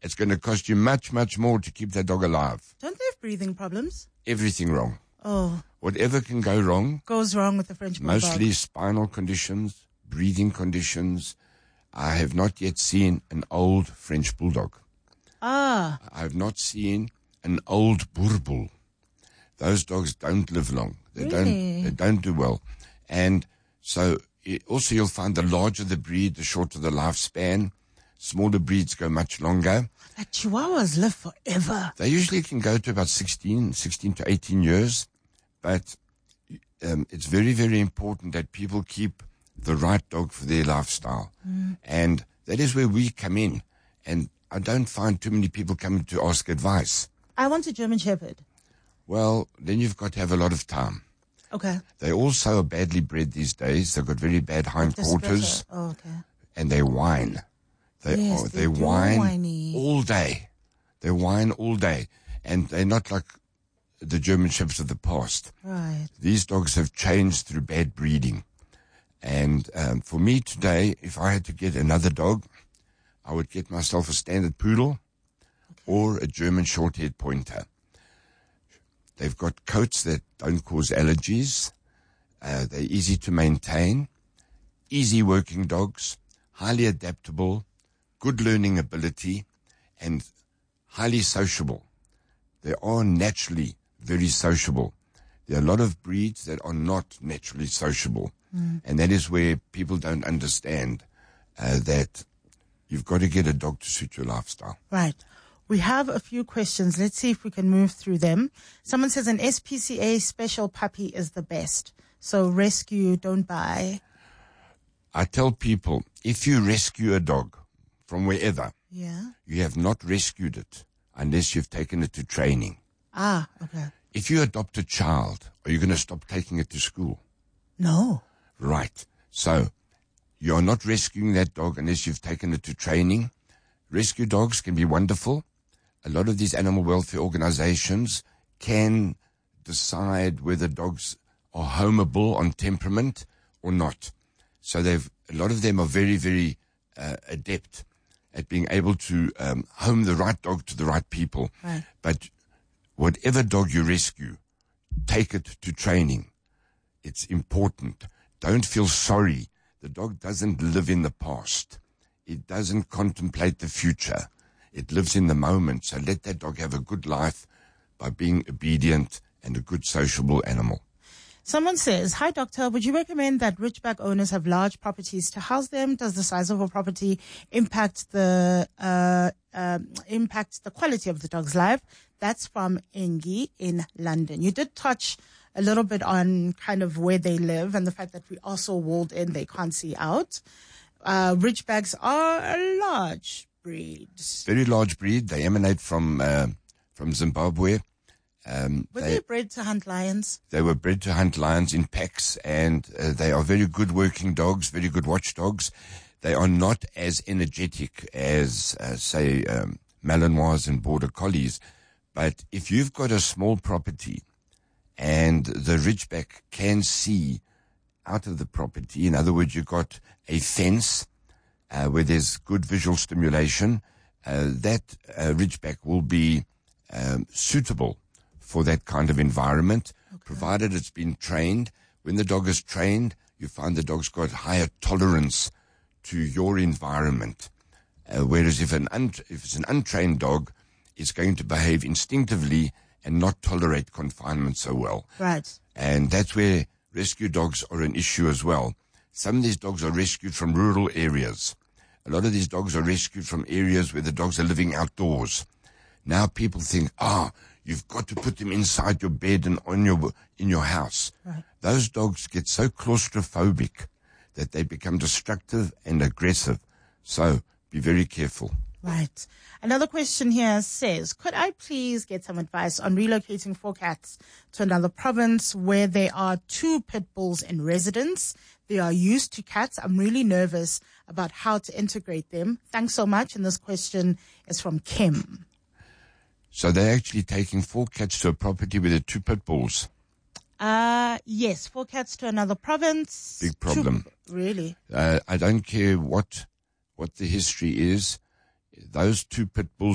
it's going to cost you much, much more to keep that dog alive. Don't they have breathing problems? Everything wrong. Oh. Whatever can go wrong. Goes wrong with the French Bulldog. Mostly spinal conditions, breathing conditions. I have not yet seen an old French Bulldog. Ah. I have not seen an old Boer Bull. Those dogs don't live long. They don't do well. And so also you'll find the larger the breed, the shorter the lifespan. Smaller breeds go much longer. Like Chihuahuas live forever. They usually can go to about 16 to 18 years. But it's very, very important that people keep the right dog for their lifestyle. And that is where we come in. And I don't find too many people coming to ask advice. I want a German Shepherd. Well, then you've got to have a lot of time. Okay. They also are badly bred these days. They've got very bad hindquarters. Oh, okay. And they whine. They whine whiny. all day. They whine all day. And they're not like the German Shepherds of the past. Right. These dogs have changed through bad breeding. And for me today, if I had to get another dog, I would get myself a standard poodle or a German short-haired pointer. They've got coats that don't cause allergies. They're easy to maintain, easy working dogs, highly adaptable, good learning ability, and highly sociable. They are naturally very sociable. There are a lot of breeds that are not naturally sociable. And that is where people don't understand that you've got to get a dog to suit your lifestyle. Right. We have a few questions. Let's see if we can move through them. Someone says an SPCA special puppy is the best. So rescue, don't buy. I tell people, if you rescue a dog from wherever, you have not rescued it unless you've taken it to training. Ah, okay. If you adopt a child, are you going to stop taking it to school? No. Right. So you're not rescuing that dog unless you've taken it to training. Rescue dogs can be wonderful. A lot of these animal welfare organizations can decide whether dogs are homeable on temperament or not. So a lot of them are very, very adept at being able to home the right dog to the right people. Right. But whatever dog you rescue, take it to training. It's important. Don't feel sorry. The dog doesn't live in the past. It doesn't contemplate the future. It lives in the moment. So let that dog have a good life by being obedient and a good sociable animal. Someone says, hi, doctor, would you recommend that Ridgeback owners have large properties to house them? Does the size of a property impact the quality of the dog's life? That's from Engi in London. You did touch a little bit on kind of where they live and the fact that we are so walled in, they can't see out. Ridgebacks are a large breed. Very large breed. They emanate from Zimbabwe. Were they bred to hunt lions? They were bred to hunt lions in packs, and they are very good working dogs, very good watchdogs. They are not as energetic as, say, Malinois and Border Collies. But if you've got a small property and the Ridgeback can see out of the property, in other words, you've got a fence where there's good visual stimulation, that Ridgeback will be suitable for that kind of environment, provided it's been trained. When the dog is trained, you find the dog's got higher tolerance to your environment. Whereas if it's an untrained dog, it's going to behave instinctively and not tolerate confinement so well. Right. And that's where rescue dogs are an issue as well. Some of these dogs are rescued from rural areas. A lot of these dogs are rescued from areas where the dogs are living outdoors. Now people think, you've got to put them inside your bed and in your house. Right. Those dogs get so claustrophobic that they become destructive and aggressive. So be very careful. Right. Another question here says, could I please get some advice on relocating 4 cats to another province where there are 2 pit bulls in residence? They are used to cats. I'm really nervous about how to integrate them. Thanks so much. And this question is from Kim. So they're actually taking 4 cats to a property with 2 pit bulls. Yes, 4 cats to another province. Big problem. Really? I don't care what the history is. Those 2 pit bulls